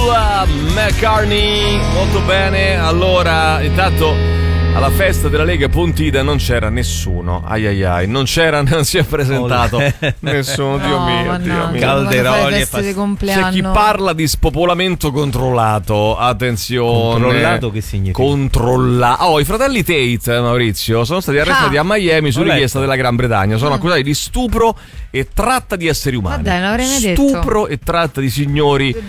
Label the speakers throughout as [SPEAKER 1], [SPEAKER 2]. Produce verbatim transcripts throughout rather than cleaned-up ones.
[SPEAKER 1] Paul McCartney. Molto bene. Allora, intanto alla festa della Lega Pontida non c'era nessuno. Ai ai ai, non c'era, non si è presentato nessuno. Dio
[SPEAKER 2] no,
[SPEAKER 1] mio, Dio mio.
[SPEAKER 2] Calderoli e
[SPEAKER 1] pass- C'è chi parla di spopolamento controllato. Attenzione.
[SPEAKER 3] Controllato che significa?
[SPEAKER 1] Controllato. Oh, i fratelli Tate, Maurizio, sono stati arrestati ah. a Miami su richiesta della Gran Bretagna. Sono mm. accusati di stupro e tratta di esseri umani.
[SPEAKER 2] Vabbè, l'avrei mai detto.
[SPEAKER 1] Stupro e tratta di signori uh,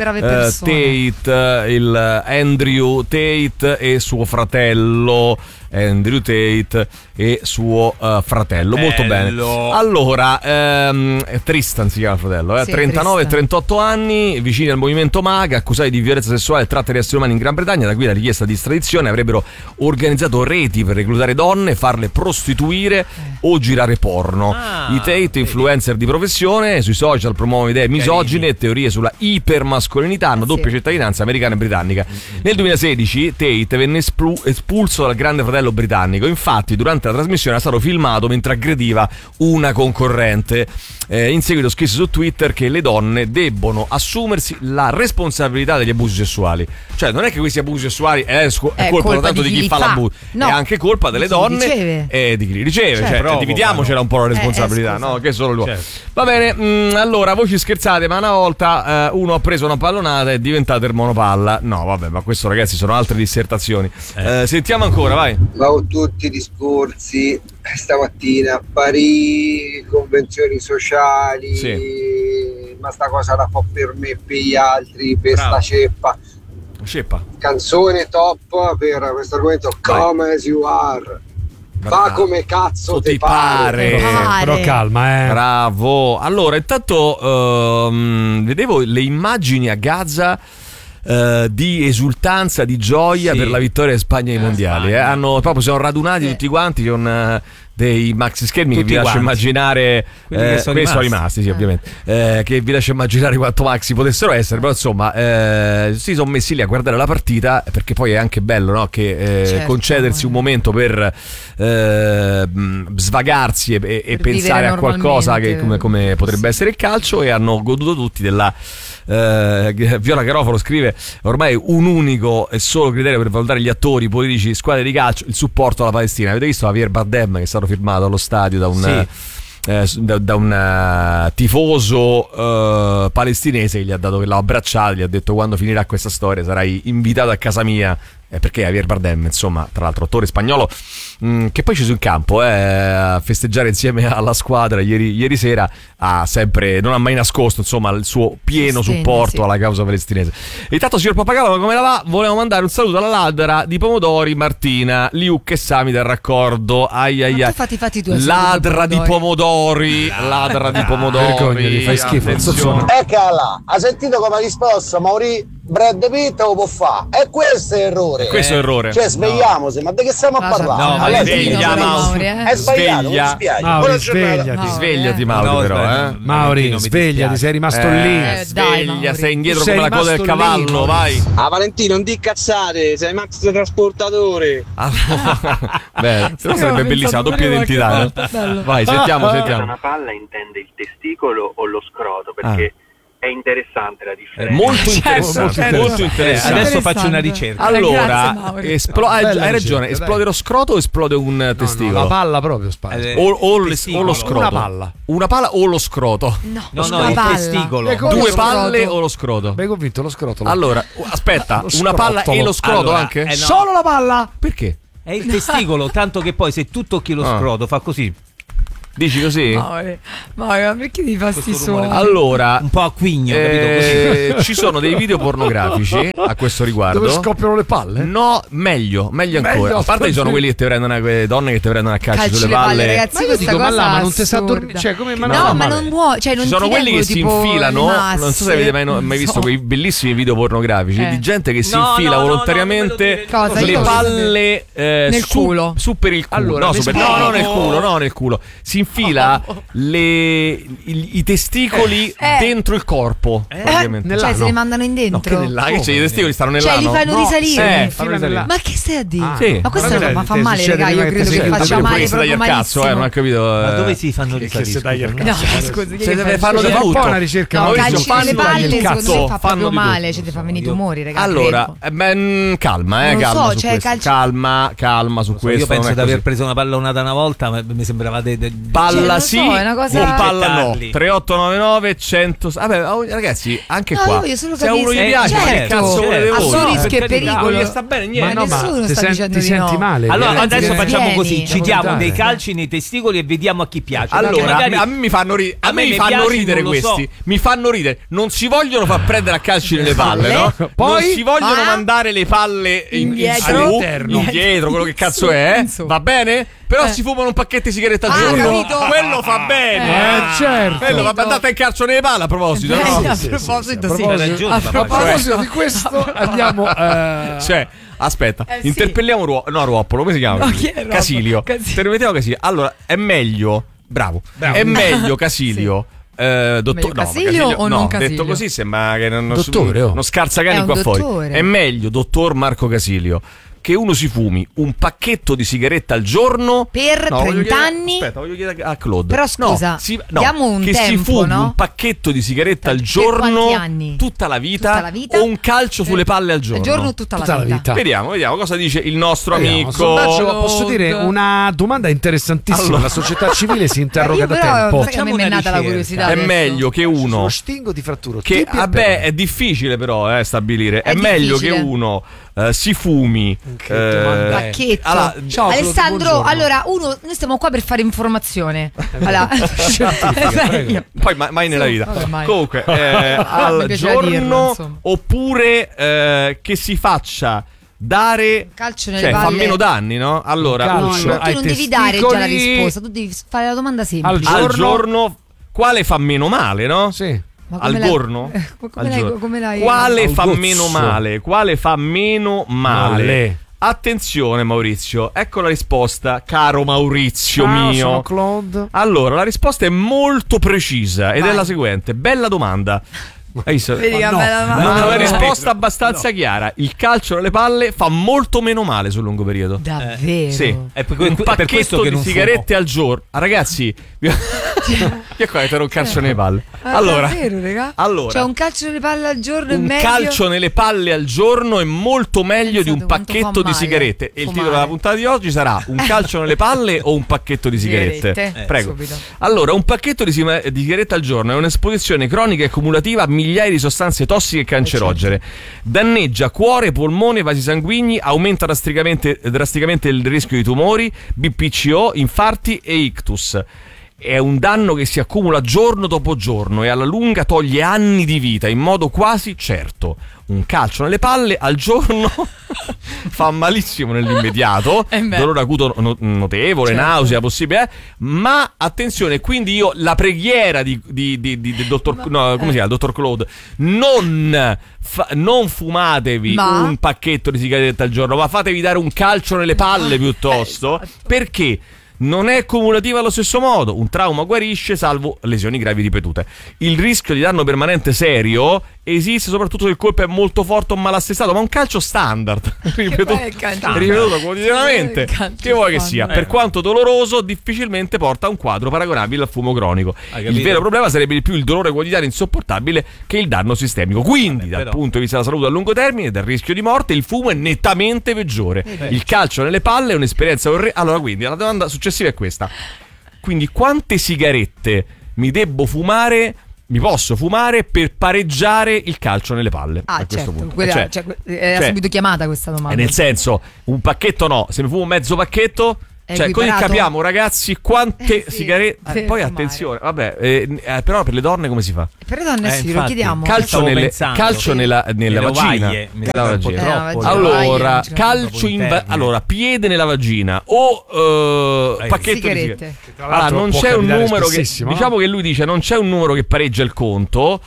[SPEAKER 1] Tate, il Andrew Tate e suo fratello Andrew Tate e suo uh, fratello. Bello. Molto bene. Allora, ehm, Tristan si chiama il fratello, eh? sì, trentanove e trentotto anni, vicini al movimento MAGA, accusati di violenza sessuale e tratta di esseri umani in Gran Bretagna. Da qui la richiesta di estradizione. Avrebbero organizzato reti per reclutare donne, farle prostituire eh. o girare porno. Ah, I Tate, influencer di professione, sui social promuovono idee misogine e teorie sulla ipermascolinità, hanno doppia sì. cittadinanza americana e britannica. Nel duemilasedici Tate venne esplu- espulso dal Grande Fratello britannico. Infatti durante la trasmissione è stato filmato mentre aggrediva una concorrente. Eh, in seguito scrisse su Twitter che le donne debbono assumersi la responsabilità degli abusi sessuali. Cioè non è che questi abusi sessuali è, scu- è, è colpa, colpa tanto di chi, chi fa, fa l'abuso, no. È anche colpa delle donne e di chi li riceve. Certo. Cioè, dividiamocela un po' la responsabilità, eh, no? Che solo lui. Certo. Va bene, mh, allora voi ci scherzate, ma una volta eh, uno ha preso una pallonata e è diventato il monopalla. No, vabbè, ma questo ragazzi sono altre dissertazioni. Eh. Eh, sentiamo ancora, vai.
[SPEAKER 4] Ma ho tutti i discorsi stamattina, pari convenzioni sociali, sì. ma sta cosa la fa per me e per gli altri, per Bravo. sta ceppa.
[SPEAKER 1] Ceppa.
[SPEAKER 4] Canzone top per questo argomento, Come As You Are. Fa come cazzo ti pare.
[SPEAKER 3] pare. Però, però calma, eh.
[SPEAKER 1] Bravo. Allora, intanto um, vedevo le immagini a Gaza. Uh, di esultanza, di gioia sì. per la vittoria di Spagna ai mondiali. Eh. Hanno proprio sono radunati sì. tutti quanti con uh, dei maxi schermi tutti che vi lascio immaginare. Eh, che sono rimasti, sono rimasti sì, eh. ovviamente. Eh, che vi lascio immaginare quanto maxi potessero essere. Però insomma, eh, si sono messi lì a guardare la partita perché poi è anche bello, no? Che eh, certo, concedersi un momento per eh, svagarsi e, e, e pensare a qualcosa che come, come potrebbe sì. essere il calcio, e hanno goduto tutti della. Uh, Viola Garofalo scrive: ormai un unico e solo criterio per valutare gli attori, politici, squadre di calcio, il supporto alla Palestina. Avete visto Javier Bardem che è stato firmato allo stadio da un sì. eh, da, da un uh, tifoso uh, palestinese che gli ha dato, che l'ha abbracciato, gli ha detto: quando finirà questa storia sarai invitato a casa mia. Eh, perché Javier Bardem, insomma, tra l'altro attore spagnolo, mh, che poi è sceso in campo eh, a festeggiare insieme alla squadra ieri, ieri sera, ha sempre, non ha mai nascosto insomma il suo pieno Sostegno, supporto sì. alla causa palestinese. E intanto, signor Pappagallo, come la va? Volevamo mandare un saluto alla ladra di pomodori Martina Liuc e Sami del raccordo. Ai ai ai.
[SPEAKER 2] Fatti, fatti tu
[SPEAKER 1] ladra di pomodori, ladra di pomodori.
[SPEAKER 3] Vergognati, fai schifo.
[SPEAKER 4] Eccola, ha sentito come ha risposto Mauri? Brad Pitt lo può fare, e questo è errore.
[SPEAKER 1] E questo è errore.
[SPEAKER 4] Cioè, svegliamoci, no. ma di che stiamo a parlare?
[SPEAKER 1] No, ma sveglia,
[SPEAKER 2] Mauri. Eh.
[SPEAKER 4] È sbagliato,
[SPEAKER 1] sveglia.
[SPEAKER 4] mi dispiace.
[SPEAKER 3] Mauri, svegliati.
[SPEAKER 1] Svegliati, Mauri, no, però, eh.
[SPEAKER 3] Mauri, svegliati, sei rimasto
[SPEAKER 1] eh,
[SPEAKER 3] lì.
[SPEAKER 1] Eh, sveglia, dai, sei indietro
[SPEAKER 3] sei
[SPEAKER 1] come la coda del cavallo, lì, vai.
[SPEAKER 4] Ah, Valentino, non di cazzate, sei Max trasportatore.
[SPEAKER 1] Ah, beh, se no sarebbe bellissima, doppia identità. Eh. Vai, sentiamo, sentiamo.
[SPEAKER 5] Una palla intende il testicolo o lo scroto, perché ah. è interessante la differenza.
[SPEAKER 1] Molto interessante, certo, molto interessante.
[SPEAKER 3] Adesso faccio una ricerca.
[SPEAKER 1] Allora, esplo- hai, hai ragione, esplode lo scroto o esplode un no, testicolo?
[SPEAKER 3] No, la palla proprio spalla.
[SPEAKER 1] O, o, le, o lo scroto.
[SPEAKER 3] Una palla.
[SPEAKER 1] Una palla o lo scroto?
[SPEAKER 2] No,
[SPEAKER 3] no, no, il
[SPEAKER 2] palla.
[SPEAKER 3] testicolo.
[SPEAKER 1] Due palle o lo scroto?
[SPEAKER 3] Mi hai convinto, lo scroto.
[SPEAKER 1] Allora, aspetta, una palla e lo scroto
[SPEAKER 3] allora,
[SPEAKER 1] anche?
[SPEAKER 3] Eh no. Solo la palla?
[SPEAKER 1] Perché?
[SPEAKER 3] È il testicolo, tanto che poi se tu tocchi lo
[SPEAKER 1] ah.
[SPEAKER 3] scroto fa così.
[SPEAKER 1] Dici così?
[SPEAKER 2] Ma, ma perché ti fa sti suoni?
[SPEAKER 1] Allora,
[SPEAKER 3] un po' a quigno,
[SPEAKER 1] eh,
[SPEAKER 3] capito? Così.
[SPEAKER 1] Ci sono dei video pornografici a questo riguardo.
[SPEAKER 3] Dove scoppiano le palle?
[SPEAKER 1] No, meglio, meglio ancora. Meglio, a parte ci sono quelli che ti prendono, quelle donne che ti prendono a calci, calci sulle palle. palle.
[SPEAKER 2] Ragazzi,
[SPEAKER 3] ma io dico, ma là, ma non ti sa dormire,
[SPEAKER 2] cioè
[SPEAKER 3] come ma
[SPEAKER 2] no,
[SPEAKER 3] no,
[SPEAKER 2] ma non vuoi, cioè non
[SPEAKER 1] ci sono quelli che si infilano. Non so se avete mai,
[SPEAKER 2] non
[SPEAKER 1] mai
[SPEAKER 2] so.
[SPEAKER 1] visto quei bellissimi video pornografici eh. di gente che si
[SPEAKER 3] no,
[SPEAKER 1] infila
[SPEAKER 3] no,
[SPEAKER 1] volontariamente
[SPEAKER 2] no, no,
[SPEAKER 1] le palle eh,
[SPEAKER 2] nel
[SPEAKER 1] su,
[SPEAKER 2] culo.
[SPEAKER 1] su per il culo.
[SPEAKER 3] Allora,
[SPEAKER 1] no, super, no, no, nel culo, no, nel culo. Si infila le, i, i testicoli
[SPEAKER 2] Eh.
[SPEAKER 1] dentro il corpo.
[SPEAKER 2] Eh,
[SPEAKER 1] praticamente.
[SPEAKER 2] cioè se li mandano in dentro.
[SPEAKER 1] No, che nell'ano? Che c'è, i testicoli stanno
[SPEAKER 2] Cioè
[SPEAKER 1] nell'ano?
[SPEAKER 2] li fanno
[SPEAKER 1] No.
[SPEAKER 2] risalire.
[SPEAKER 1] Eh, fanno risalire.
[SPEAKER 2] Ma che stai a dire?
[SPEAKER 1] Ah, sì.
[SPEAKER 2] Ma questo
[SPEAKER 3] Ma
[SPEAKER 2] non
[SPEAKER 3] che
[SPEAKER 2] ma fa
[SPEAKER 3] te
[SPEAKER 2] male,
[SPEAKER 3] succede
[SPEAKER 2] raga. Io
[SPEAKER 3] che
[SPEAKER 2] credo
[SPEAKER 3] ti
[SPEAKER 2] che
[SPEAKER 3] succede?
[SPEAKER 2] faccia
[SPEAKER 1] Pure
[SPEAKER 2] male
[SPEAKER 1] si taglia
[SPEAKER 2] proprio
[SPEAKER 1] il cazzo, eh, non ho
[SPEAKER 2] malissimo.
[SPEAKER 1] capito.
[SPEAKER 3] Ma
[SPEAKER 1] eh.
[SPEAKER 3] dove si fanno
[SPEAKER 1] Che si
[SPEAKER 3] risalire?
[SPEAKER 1] taglia il
[SPEAKER 3] scusa?
[SPEAKER 2] No,
[SPEAKER 1] cazzo?
[SPEAKER 2] scusi, che
[SPEAKER 1] Se
[SPEAKER 2] gli
[SPEAKER 1] deve
[SPEAKER 2] fai
[SPEAKER 1] fanno di
[SPEAKER 2] succedere?
[SPEAKER 1] tutto.
[SPEAKER 3] Un po' una ricerca.
[SPEAKER 2] No,
[SPEAKER 3] Maurizio,
[SPEAKER 2] calci nelle
[SPEAKER 3] fanno di
[SPEAKER 2] palle,
[SPEAKER 3] tutto.
[SPEAKER 2] secondo me fa
[SPEAKER 1] Fanno
[SPEAKER 2] proprio
[SPEAKER 1] di
[SPEAKER 2] male,
[SPEAKER 1] tutto.
[SPEAKER 2] ci fa venire i tumori, raga.
[SPEAKER 1] Allora,
[SPEAKER 2] credo.
[SPEAKER 1] eh, ben, calma, eh,
[SPEAKER 2] Non lo
[SPEAKER 1] calma
[SPEAKER 2] so,
[SPEAKER 1] su
[SPEAKER 2] cioè,
[SPEAKER 1] questo.
[SPEAKER 2] calcio-
[SPEAKER 1] Calma, calma su questo.
[SPEAKER 3] Io penso
[SPEAKER 1] non è
[SPEAKER 3] di aver
[SPEAKER 1] così.
[SPEAKER 3] preso una pallonata una volta, ma mi sembrava de, de,
[SPEAKER 1] Palla
[SPEAKER 2] Cioè, non lo
[SPEAKER 1] sì,
[SPEAKER 2] so, è una cosa-
[SPEAKER 1] o palla no.
[SPEAKER 3] Aspettarli.
[SPEAKER 1] tre otto nove nove cento. Vabbè, oh, ragazzi, anche
[SPEAKER 2] No,
[SPEAKER 1] qua.
[SPEAKER 2] io voglio solo
[SPEAKER 1] Se a uno
[SPEAKER 2] capire
[SPEAKER 1] gli
[SPEAKER 2] se-
[SPEAKER 1] piace, ma che
[SPEAKER 2] certo,
[SPEAKER 1] cazzo volete
[SPEAKER 2] a
[SPEAKER 1] voi?
[SPEAKER 2] suo
[SPEAKER 1] No,
[SPEAKER 2] rischio
[SPEAKER 1] per
[SPEAKER 2] e
[SPEAKER 1] carità,
[SPEAKER 2] pericolo.
[SPEAKER 1] non gli sta bene niente.
[SPEAKER 2] Ma nessuno
[SPEAKER 3] ti
[SPEAKER 2] sta
[SPEAKER 3] sen-
[SPEAKER 2] dicendo
[SPEAKER 3] ti
[SPEAKER 2] di no.
[SPEAKER 3] senti male. Allora
[SPEAKER 2] Vieni,
[SPEAKER 3] adesso
[SPEAKER 2] vieni.
[SPEAKER 3] facciamo così, ci diamo
[SPEAKER 2] Vieni.
[SPEAKER 3] dei calci nei testicoli e vediamo a chi piace.
[SPEAKER 1] Allora,
[SPEAKER 3] Perché magari-
[SPEAKER 1] a me mi fanno, ri- a
[SPEAKER 3] a
[SPEAKER 1] me
[SPEAKER 3] me
[SPEAKER 1] mi
[SPEAKER 3] ne
[SPEAKER 1] fanno
[SPEAKER 3] piace,
[SPEAKER 1] ridere
[SPEAKER 3] non lo so.
[SPEAKER 1] questi. Mi fanno ridere. Non si vogliono far prendere a calci nelle palle, no?
[SPEAKER 3] Poi?
[SPEAKER 1] non si vogliono
[SPEAKER 2] Ma?
[SPEAKER 1] mandare le palle in, in
[SPEAKER 2] Indietro.
[SPEAKER 1] su,
[SPEAKER 3] All'interno.
[SPEAKER 1] indietro, quello che cazzo
[SPEAKER 2] Su,
[SPEAKER 1] è.
[SPEAKER 2] in su.
[SPEAKER 1] Va bene? Però
[SPEAKER 2] Eh.
[SPEAKER 1] si fumano un pacchetto di sigarette al
[SPEAKER 2] Ah,
[SPEAKER 1] giorno.
[SPEAKER 2] capito.
[SPEAKER 1] Quello fa bene.
[SPEAKER 3] Eh,
[SPEAKER 1] eh.
[SPEAKER 3] certo.
[SPEAKER 1] Quello va andate in calcio nelle palle a proposito,
[SPEAKER 2] Eh,
[SPEAKER 1] no?
[SPEAKER 2] a
[SPEAKER 3] sì, sì,
[SPEAKER 2] proposito,
[SPEAKER 3] sì,
[SPEAKER 2] sì.
[SPEAKER 3] a proposito-
[SPEAKER 2] A
[SPEAKER 3] a A
[SPEAKER 2] proposito.
[SPEAKER 3] proposito di questo, andiamo. eh,
[SPEAKER 1] Cioè, aspetta,
[SPEAKER 2] Eh, sì.
[SPEAKER 1] interpelliamo Ruo- no, Ruoppolo, come si chiama?
[SPEAKER 2] No, chi è Ruoppolo?
[SPEAKER 1] Casilio.
[SPEAKER 2] Casilio.
[SPEAKER 1] Te lo mettiamo Casilio. Allora, è meglio, bravo,
[SPEAKER 3] Bravo.
[SPEAKER 1] è meglio Casilio. Eh, dottor-
[SPEAKER 2] Meglio
[SPEAKER 1] no, ma
[SPEAKER 2] Casilio o
[SPEAKER 1] no,
[SPEAKER 2] non
[SPEAKER 1] detto
[SPEAKER 2] Casilio?
[SPEAKER 1] così sembra che non, non,
[SPEAKER 3] Dottore, oh.
[SPEAKER 1] non scarsa cani
[SPEAKER 2] È un
[SPEAKER 1] qua fuori.
[SPEAKER 2] dottore.
[SPEAKER 1] È meglio, dottor Marco Casilio, che uno si fumi un pacchetto di sigaretta al giorno
[SPEAKER 2] Per
[SPEAKER 1] No, voglio
[SPEAKER 2] trenta
[SPEAKER 1] chiedere-
[SPEAKER 2] anni?
[SPEAKER 1] Aspetta, voglio chiedere a Claude.
[SPEAKER 2] Però scusa,
[SPEAKER 1] no, si- no,
[SPEAKER 2] diamo un
[SPEAKER 1] che si
[SPEAKER 2] tempo,
[SPEAKER 1] fumi
[SPEAKER 2] no?
[SPEAKER 1] un pacchetto di sigaretta al
[SPEAKER 2] Per
[SPEAKER 1] giorno
[SPEAKER 2] quanti anni?
[SPEAKER 1] tutta la vita,
[SPEAKER 2] Tutta la vita?
[SPEAKER 1] o un calcio sulle palle al giorno.
[SPEAKER 2] Al giorno tutta,
[SPEAKER 3] Tutta la
[SPEAKER 2] la vita.
[SPEAKER 3] vita.
[SPEAKER 1] Vediamo, vediamo cosa dice il nostro
[SPEAKER 3] Vediamo,
[SPEAKER 1] amico.
[SPEAKER 3] sondaggio,
[SPEAKER 2] Claude.
[SPEAKER 3] posso dire una domanda interessantissima.
[SPEAKER 1] Allora.
[SPEAKER 3] La società civile si interroga
[SPEAKER 2] Io
[SPEAKER 3] da
[SPEAKER 2] però,
[SPEAKER 3] tempo.
[SPEAKER 2] sai che a me mi è nata la curiosità
[SPEAKER 1] È
[SPEAKER 2] adesso.
[SPEAKER 1] meglio che uno
[SPEAKER 3] Lo stingo di fratturo.
[SPEAKER 1] che
[SPEAKER 3] tibia e
[SPEAKER 1] vabbè
[SPEAKER 3] perone.
[SPEAKER 1] è difficile però eh, stabilire. È,
[SPEAKER 2] È
[SPEAKER 1] meglio che
[SPEAKER 2] difficile.
[SPEAKER 1] uno eh, si fumi
[SPEAKER 3] Che
[SPEAKER 1] eh,
[SPEAKER 3] domanda è?
[SPEAKER 2] Pacchetto.
[SPEAKER 1] allora,
[SPEAKER 3] Ciao, Claude,
[SPEAKER 2] Alessandro,
[SPEAKER 3] buongiorno.
[SPEAKER 2] allora, uno, noi stiamo qua per fare informazione. Allora,
[SPEAKER 3] Scientifica,
[SPEAKER 2] Beh,
[SPEAKER 3] prego.
[SPEAKER 2] io-
[SPEAKER 1] poi mai, mai nella
[SPEAKER 2] Sì,
[SPEAKER 1] vita.
[SPEAKER 2] vabbè, mai.
[SPEAKER 1] Comunque, eh,
[SPEAKER 2] Mi
[SPEAKER 1] al
[SPEAKER 2] piaceva dirlo,
[SPEAKER 1] giorno
[SPEAKER 2] insomma.
[SPEAKER 1] oppure eh, che si faccia dare
[SPEAKER 2] Calcio nelle
[SPEAKER 1] cioè fa
[SPEAKER 2] palle.
[SPEAKER 1] meno danni, no? Allora,
[SPEAKER 3] Calcio
[SPEAKER 1] un-
[SPEAKER 2] tu
[SPEAKER 3] ai
[SPEAKER 2] non devi dare già la
[SPEAKER 3] testicoli.
[SPEAKER 2] risposta, tu devi fare la domanda semplice.
[SPEAKER 3] Al
[SPEAKER 1] al
[SPEAKER 3] giorno-
[SPEAKER 1] giorno quale fa meno male, no?
[SPEAKER 3] Sì.
[SPEAKER 2] Ma
[SPEAKER 1] Al
[SPEAKER 2] come l'hai-
[SPEAKER 1] giorno?
[SPEAKER 2] Eh, come
[SPEAKER 1] Al
[SPEAKER 2] l'hai-
[SPEAKER 1] giorno.
[SPEAKER 2] come l'hai-
[SPEAKER 1] Quale
[SPEAKER 3] Al
[SPEAKER 1] fa
[SPEAKER 3] gozzo.
[SPEAKER 1] meno male? Quale fa meno male?
[SPEAKER 3] Male.
[SPEAKER 1] Attenzione Maurizio, ecco la risposta, caro Maurizio
[SPEAKER 3] Ciao,
[SPEAKER 1] mio.
[SPEAKER 3] sono Claude.
[SPEAKER 1] Allora, la risposta è molto precisa ed
[SPEAKER 2] Vai.
[SPEAKER 1] è la seguente. Bella domanda. Hai visto?
[SPEAKER 2] Vedi che
[SPEAKER 3] Ma no,
[SPEAKER 2] bella
[SPEAKER 3] ma
[SPEAKER 1] Ma
[SPEAKER 2] domanda.
[SPEAKER 1] una
[SPEAKER 3] no.
[SPEAKER 1] risposta abbastanza chiara. Il calcio nelle palle fa molto meno male sul lungo periodo.
[SPEAKER 2] Davvero?
[SPEAKER 1] Sì,
[SPEAKER 3] È per,
[SPEAKER 1] un
[SPEAKER 3] per
[SPEAKER 1] pacchetto
[SPEAKER 3] questo che
[SPEAKER 1] di
[SPEAKER 3] non
[SPEAKER 1] sigarette al giorno. Ah, ragazzi, vi- che qua avete un calcio nelle palle.
[SPEAKER 2] Ah,
[SPEAKER 1] Allora,
[SPEAKER 2] davvero, raga?
[SPEAKER 1] allora,
[SPEAKER 2] Cioè un calcio nelle palle al giorno è
[SPEAKER 1] un
[SPEAKER 2] meglio.
[SPEAKER 1] calcio nelle palle al giorno è molto meglio di un
[SPEAKER 2] Pensate quanto
[SPEAKER 1] pacchetto
[SPEAKER 2] fa
[SPEAKER 1] di
[SPEAKER 2] male
[SPEAKER 1] sigarette. E il
[SPEAKER 2] fumare.
[SPEAKER 1] titolo della puntata di oggi sarà: un calcio nelle palle o un pacchetto di sigarette?
[SPEAKER 2] Sigarette. Eh,
[SPEAKER 1] Prego.
[SPEAKER 2] subito.
[SPEAKER 1] Allora, un pacchetto di, sima- di sigarette al giorno è un'esposizione cronica e cumulativa a migliaia di sostanze tossiche e cancerogene. Danneggia cuore, polmone, vasi sanguigni, aumenta drasticamente, drasticamente il rischio di tumori, B P C O, infarti e ictus. È un danno che si accumula giorno dopo giorno e alla lunga toglie anni di vita in modo quasi certo. Un calcio nelle palle al giorno fa malissimo nell'immediato,
[SPEAKER 2] Eh beh.
[SPEAKER 1] dolore acuto no- notevole,
[SPEAKER 2] Certo.
[SPEAKER 1] nausea possibile, eh? Ma attenzione, quindi io la preghiera di, di, di, di- del dottor, no, come si chiama, dottor Claude, non, fa- non fumatevi
[SPEAKER 2] Ma?
[SPEAKER 1] un pacchetto di sigarette al giorno, ma fatevi dare un calcio nelle palle piuttosto,
[SPEAKER 2] Esatto.
[SPEAKER 1] perché non è cumulativa allo stesso modo. Un trauma guarisce salvo lesioni gravi ripetute. Il rischio di danno permanente serio esiste soprattutto se il colpo è molto forte o mal assestato, ma un calcio standard ripetuto,
[SPEAKER 2] poi è il calcio
[SPEAKER 1] ripetuto
[SPEAKER 2] standard.
[SPEAKER 1] quotidianamente,
[SPEAKER 2] Il calcio
[SPEAKER 1] che vuoi che
[SPEAKER 2] standard.
[SPEAKER 1] sia, per quanto doloroso, difficilmente porta a un quadro paragonabile al fumo cronico.
[SPEAKER 3] Hai
[SPEAKER 1] Il
[SPEAKER 3] capito?
[SPEAKER 1] vero problema sarebbe di più il dolore quotidiano insopportabile che il danno sistemico. Quindi,
[SPEAKER 3] Vabbè,
[SPEAKER 1] dal
[SPEAKER 3] però.
[SPEAKER 1] punto di vista della salute a lungo termine e del rischio di morte, il fumo è nettamente peggiore. Il calcio nelle palle è un'esperienza orrenda. Allora, quindi la domanda successiva è questa: quindi quante sigarette mi debbo fumare, mi posso fumare per pareggiare il calcio nelle palle?
[SPEAKER 2] Ah,
[SPEAKER 1] a questo
[SPEAKER 2] certo.
[SPEAKER 1] punto?
[SPEAKER 2] Quella-
[SPEAKER 1] Cioè,
[SPEAKER 2] cioè, era
[SPEAKER 1] cioè,
[SPEAKER 2] subito chiamata questa
[SPEAKER 1] eh,
[SPEAKER 2] domanda.
[SPEAKER 1] nel senso, un pacchetto no, se mi fumo mezzo pacchetto,
[SPEAKER 2] È
[SPEAKER 1] cioè, così
[SPEAKER 2] equiparato?
[SPEAKER 1] capiamo, ragazzi, quante
[SPEAKER 2] Eh, sì,
[SPEAKER 1] sigarette.
[SPEAKER 2] per
[SPEAKER 1] eh, poi
[SPEAKER 2] fumare.
[SPEAKER 1] attenzione, vabbè, eh, eh, però per le donne come si fa?
[SPEAKER 2] Per le donne
[SPEAKER 3] Eh,
[SPEAKER 2] sì, lo
[SPEAKER 3] infatti.
[SPEAKER 2] chiediamo.
[SPEAKER 1] Calcio,
[SPEAKER 3] stavo
[SPEAKER 1] nelle,
[SPEAKER 3] pensando.
[SPEAKER 1] calcio nella, nella
[SPEAKER 3] Nelle
[SPEAKER 1] vagina.
[SPEAKER 3] ovaie, mi
[SPEAKER 1] Nella
[SPEAKER 3] sembra un po'
[SPEAKER 1] vagina.
[SPEAKER 2] troppo. Eh, la vagina.
[SPEAKER 1] Allora,
[SPEAKER 2] Ovaie,
[SPEAKER 1] calcio in va-
[SPEAKER 3] interni.
[SPEAKER 1] allora, piede nella vagina o eh,
[SPEAKER 3] Eh,
[SPEAKER 1] pacchetto di
[SPEAKER 2] sigarette.
[SPEAKER 1] sigarette.
[SPEAKER 3] Tra
[SPEAKER 1] Allora,
[SPEAKER 3] l'altro
[SPEAKER 1] non
[SPEAKER 3] può
[SPEAKER 1] c'è un
[SPEAKER 3] capitare
[SPEAKER 1] numero che
[SPEAKER 3] spessissimo, no?
[SPEAKER 1] diciamo che lui dice non c'è un numero che pareggia il conto.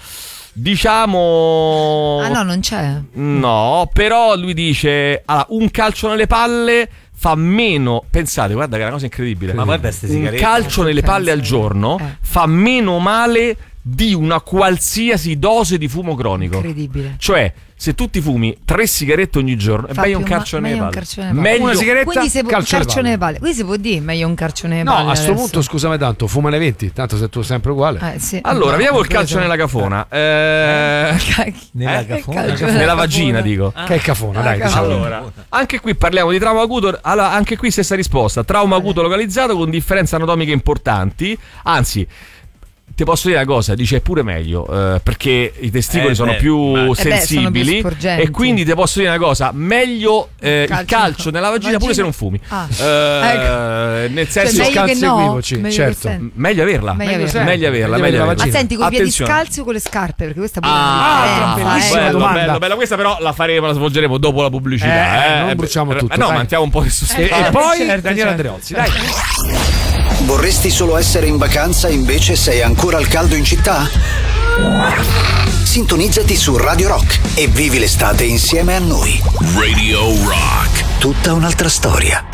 [SPEAKER 1] Diciamo
[SPEAKER 2] Ah no, non c'è.
[SPEAKER 1] No, però lui dice allora, un calcio nelle palle fa meno, pensate, guarda che è una cosa incredibile,
[SPEAKER 6] Ma guarda ste
[SPEAKER 1] un
[SPEAKER 6] sigarette.
[SPEAKER 1] calcio nelle palle al giorno
[SPEAKER 2] Eh.
[SPEAKER 1] fa meno male di una qualsiasi dose di fumo cronico.
[SPEAKER 2] Incredibile.
[SPEAKER 1] Cioè, se tu ti fumi tre sigarette ogni giorno, è
[SPEAKER 2] Fa
[SPEAKER 1] meglio un
[SPEAKER 2] più ma-
[SPEAKER 1] calcio nelle
[SPEAKER 2] meglio un
[SPEAKER 1] palle.
[SPEAKER 2] calcio nelle palle.
[SPEAKER 1] Meglio
[SPEAKER 3] Una sigaretta,
[SPEAKER 2] Quindi se può,
[SPEAKER 3] calcio alle
[SPEAKER 2] calcio
[SPEAKER 3] palle.
[SPEAKER 2] nelle palle. Quindi si può dire meglio un calcio nelle
[SPEAKER 3] No,
[SPEAKER 2] palle.
[SPEAKER 3] a sto
[SPEAKER 2] adesso.
[SPEAKER 3] punto, scusami tanto, fumane venti, tanto se tu sei sempre uguale.
[SPEAKER 2] Eh, sì.
[SPEAKER 1] Allora,
[SPEAKER 2] No,
[SPEAKER 1] vediamo il
[SPEAKER 2] quello
[SPEAKER 1] calcio
[SPEAKER 2] sì.
[SPEAKER 1] nella cafona. Eh,
[SPEAKER 6] Nella
[SPEAKER 1] Eh?
[SPEAKER 6] cafona.
[SPEAKER 2] Calcio
[SPEAKER 1] nella vagina, dico.
[SPEAKER 3] Che è cafona, dai, diciamo.
[SPEAKER 1] Allora, anche qui parliamo di trauma acuto. Allora, anche qui stessa risposta: trauma acuto localizzato con differenze anatomiche importanti. Anzi, ti posso dire una cosa, dice è pure meglio, eh, perché i testicoli
[SPEAKER 6] Eh,
[SPEAKER 1] sono
[SPEAKER 6] beh,
[SPEAKER 1] più
[SPEAKER 6] ma- Eh
[SPEAKER 2] beh, sono più
[SPEAKER 1] sensibili
[SPEAKER 2] sporgenti.
[SPEAKER 1] e quindi ti posso dire una cosa, meglio eh, il
[SPEAKER 2] Calcio-
[SPEAKER 1] calcio nella vagina, pure se non fumi.
[SPEAKER 2] Ah.
[SPEAKER 1] Eh, nel senso,
[SPEAKER 2] Cioè, meglio che
[SPEAKER 3] scansi
[SPEAKER 2] no,
[SPEAKER 3] equivoci,
[SPEAKER 2] meglio
[SPEAKER 3] certo.
[SPEAKER 2] che sen-
[SPEAKER 1] meglio averla.
[SPEAKER 2] Meglio
[SPEAKER 1] Meglio,
[SPEAKER 2] averla.
[SPEAKER 1] meglio averla,
[SPEAKER 3] Meglio
[SPEAKER 1] meglio
[SPEAKER 3] averla.
[SPEAKER 1] averla.
[SPEAKER 2] Ma senti, con i piedi
[SPEAKER 1] Attenzione.
[SPEAKER 2] scalzi o con le scarpe? Perché questa è pure
[SPEAKER 1] Ah,
[SPEAKER 2] una differenza,
[SPEAKER 3] bellissima
[SPEAKER 2] eh.
[SPEAKER 1] bello,
[SPEAKER 3] domanda.
[SPEAKER 1] bello, bello. Questa però la faremo, la svolgeremo dopo la pubblicità.
[SPEAKER 3] Eh,
[SPEAKER 1] Eh,
[SPEAKER 3] non bruciamo
[SPEAKER 1] eh,
[SPEAKER 3] tutto,
[SPEAKER 1] No,
[SPEAKER 3] dai.
[SPEAKER 1] mantiamo un po' di
[SPEAKER 3] E,
[SPEAKER 1] suspense.
[SPEAKER 3] e poi
[SPEAKER 2] certo,
[SPEAKER 3] Daniele
[SPEAKER 2] certo.
[SPEAKER 3] Andreozzi, dai.
[SPEAKER 7] Vorresti solo essere in vacanza e invece sei ancora al caldo in città? Sintonizzati su Radio Rock e vivi l'estate insieme a noi.
[SPEAKER 8] Radio Rock.
[SPEAKER 7] Tutta un'altra storia.